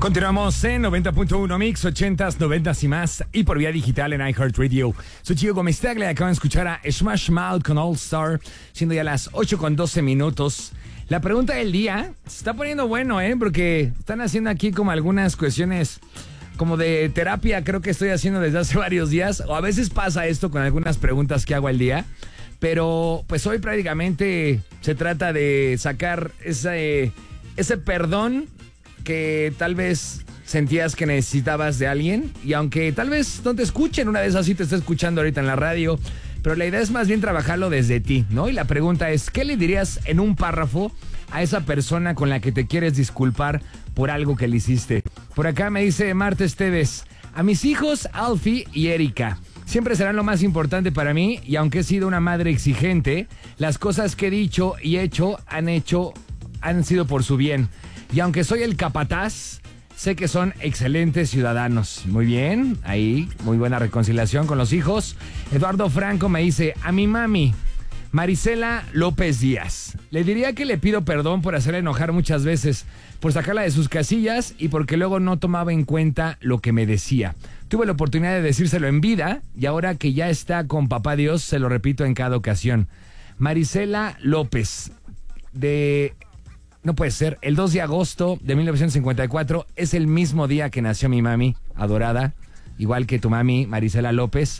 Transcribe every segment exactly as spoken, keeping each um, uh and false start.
Continuamos en noventa punto uno Mix, ochentas, noventas y más, y por vía digital en iHeartRadio. Soy Chico Gómez Tagle, acaban de escuchar a Smash Mouth con All Star, siendo ya las ocho con doce minutos. La pregunta del día se está poniendo bueno, ¿eh? Porque están haciendo aquí como algunas cuestiones como de terapia, creo que estoy haciendo desde hace varios días, o a veces pasa esto con algunas preguntas que hago al día, pero pues hoy prácticamente se trata de sacar ese, ese perdón que tal vez sentías que necesitabas de alguien, y aunque tal vez no te escuchen, una vez así te está escuchando ahorita en la radio, pero la idea es más bien trabajarlo desde ti, ¿no? Y la pregunta es, ¿qué le dirías en un párrafo a esa persona con la que te quieres disculpar por algo que le hiciste? Por acá me dice Marta Esteves: a mis hijos Alfie y Erika siempre serán lo más importante para mí, y aunque he sido una madre exigente, las cosas que he dicho y hecho han hecho han sido por su bien. Y aunque soy el capataz, sé que son excelentes ciudadanos. Muy bien, ahí, muy buena reconciliación con los hijos. Eduardo Franco me dice: a mi mami, Marisela López Díaz, le diría que le pido perdón por hacerla enojar muchas veces, por sacarla de sus casillas y porque luego no tomaba en cuenta lo que me decía. Tuve la oportunidad de decírselo en vida y ahora que ya está con papá Dios, se lo repito en cada ocasión. Marisela López, de... No puede ser, el dos de agosto de mil novecientos cincuenta y cuatro es el mismo día que nació mi mami adorada, igual que tu mami Marisela López,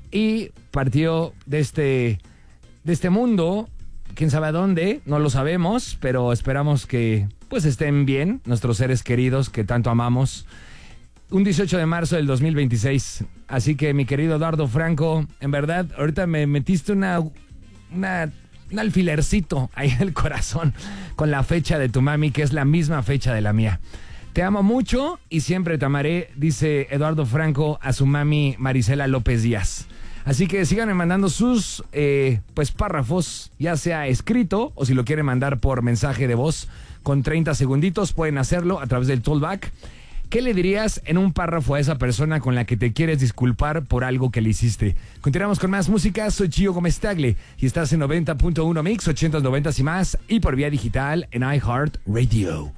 y partió de este, de este mundo, quién sabe a dónde, no lo sabemos, pero esperamos que pues estén bien nuestros seres queridos que tanto amamos, un dieciocho de marzo del dos mil veintiséis. Así que, mi querido Eduardo Franco, en verdad, ahorita me metiste una... una un alfilercito ahí en el corazón con la fecha de tu mami, que es la misma fecha de la mía. Te amo mucho y siempre te amaré, dice Eduardo Franco a su mami Marisela López Díaz. Así que síganme mandando sus eh, pues párrafos, ya sea escrito o si lo quieren mandar por mensaje de voz con treinta segunditos, pueden hacerlo a través del Toolback. ¿Qué le dirías en un párrafo a esa persona con la que te quieres disculpar por algo que le hiciste? Continuamos con más música. Soy Chico Gómez Tagle y estás en noventa punto uno Mix, ochentas, noventas y más, y por vía digital en iHeartRadio.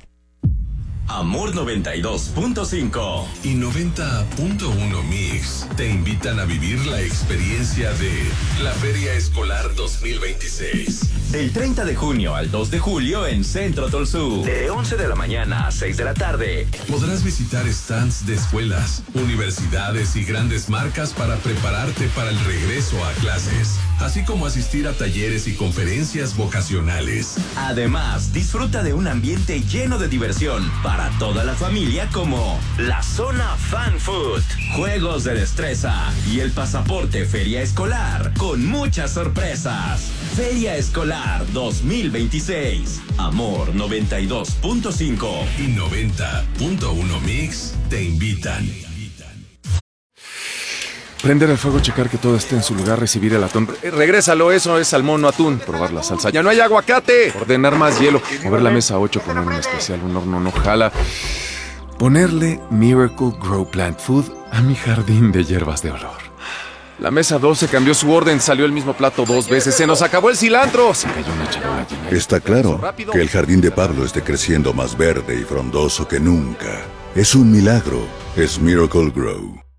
Amor noventa y dos punto cinco y noventa punto uno Mix te invitan a vivir la experiencia de la Feria Escolar dos mil veintiséis. Del treinta de junio al dos de julio en Centro Tolsú. De once de la mañana a seis de la tarde. Podrás visitar stands de escuelas, universidades y grandes marcas para prepararte para el regreso a clases, así como asistir a talleres y conferencias vocacionales. Además, disfruta de un ambiente lleno de diversión para toda la familia, como la zona Fan Food, juegos de destreza y el pasaporte Feria Escolar con muchas sorpresas. Feria Escolar dos mil veintiséis. Amor noventa y dos punto cinco y noventa punto uno Mix te invitan. Prender el fuego, checar que todo esté en su lugar, recibir el atún. Eh, regrésalo, eso es salmón, no atún. Probar la salsa. ¡Ya no hay aguacate! Ordenar más hielo. Mover la mesa ocho con un especial, un horno no jala. Ponerle Miracle Grow Plant Food a mi jardín de hierbas de olor. La mesa doce cambió su orden, salió el mismo plato dos veces. ¡Se nos acabó el cilantro! Se cayó una charola llena. Está claro que el jardín de Pablo esté creciendo más verde y frondoso que nunca. Es un milagro. Es Miracle Grow.